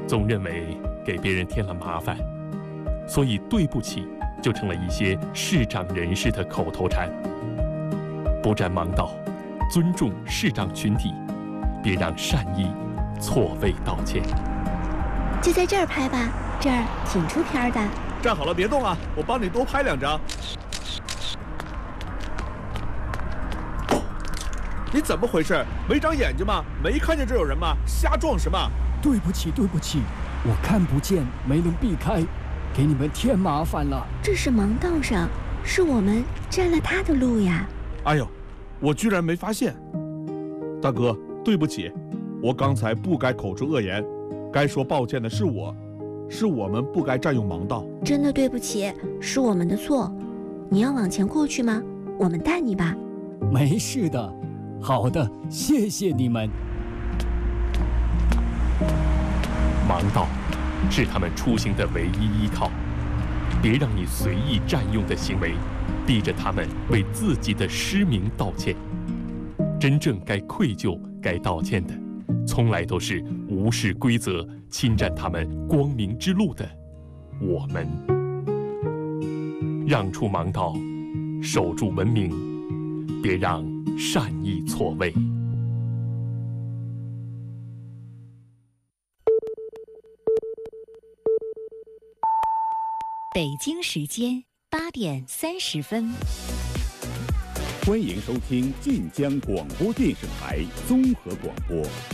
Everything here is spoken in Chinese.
总认为给别人添了麻烦，所以对不起就成了一些视长人士的口头禅。不占盲道，尊重视长群体，别让善意错位道歉。 就在这儿拍吧，这儿挺出片的。 站好了，别动啊，我帮你多拍2张。你怎么回事？没长眼睛吗？没看见这有人吗？瞎撞什么？ 对不起，我看不见，没能避开，给你们添麻烦了。 这是盲道上，是我们占了他的路呀。 哎呦，我居然没发现。大哥，对不起，我刚才不该口出恶言，该说抱歉的是我们不该占用盲道。 真的对不起，是我们的错。你要往前过去吗？我们带你吧。 没事的。好的，谢谢你们。 盲道是他们出行的唯一依靠，别让你随意占用的行为逼着他们为自己的失明道歉。真正该愧疚、该道歉的，从来都是无视规则、侵占他们光明之路的我们。让出盲道，守住文明，别让善意错位。 北京时间8点30分， 欢迎收听晋江广播电视台综合广播。